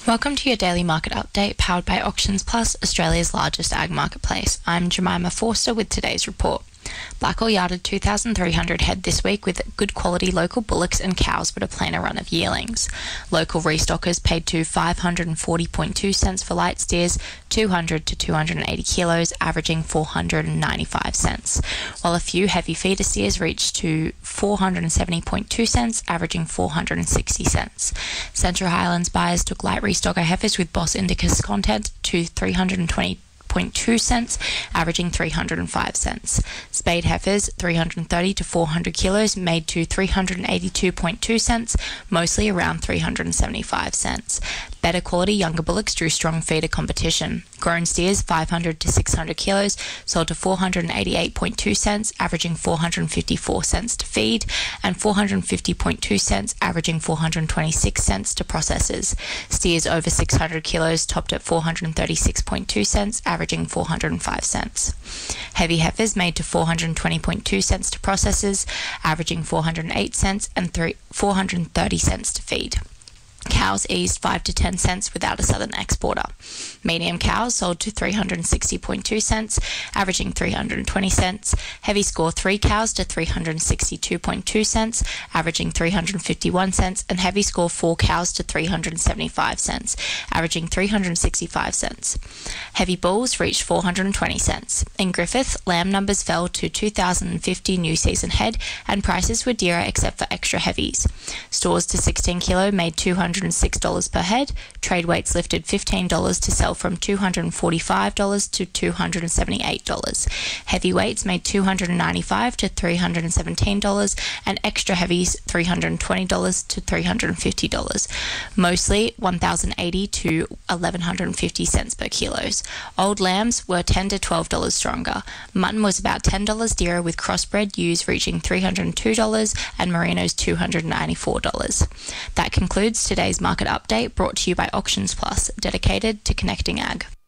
Welcome to your daily market update powered by Auctions Plus, Australia's largest ag marketplace. I'm Jemima Forster with today's report. Blackall yarded 2,300 head this week with good quality local bullocks and cows but a plainer run of yearlings. Local restockers paid to 540.2 cents for light steers, 200 to 280 kilos, averaging 495 cents, while a few heavy feeder steers reached to 470.2 cents, averaging 460 cents. Central Highlands buyers took light restocker heifers with Bos Indicus content to 320.2 cents, averaging 305 cents. Spade heifers, 330 to 400 kilos, made to 382.2 cents, mostly around 375 cents. Better quality younger bullocks drew strong feeder competition. Grown steers, 500 to 600 kilos, sold to 488.2 cents, averaging 454 cents to feed, and 450.2 cents, averaging 426 cents to processors. Steers over 600 kilos topped at 436.2 cents, averaging 405 cents. Heavy heifers made to 420.2 cents to processors, averaging 408 cents, and 430 cents to feed. Cows eased 5 to 10 cents without a southern exporter. Medium cows sold to 360.2 cents, averaging 320 cents. Heavy score 3 cows to 362.2 cents, averaging 351 cents, and heavy score 4 cows to 375 cents, averaging 365 cents. Heavy bulls reached 420 cents. In Griffith, lamb numbers fell to 2,050 new season head, and prices were dearer except for extra heavies. Stores to 16 kilo made $206 per head. Trade weights lifted $15 to sell from $245 to $278. Heavyweights made $295 to $317, and extra heavies $320 to $350. Mostly $1,080 to $1,150 per kilos. Old lambs were $10 to $12 stronger. Mutton was about $10 dearer, with crossbred ewes reaching $302 and merinos $294. That concludes today's market update, brought to you by Auctions Plus, dedicated to connecting ag.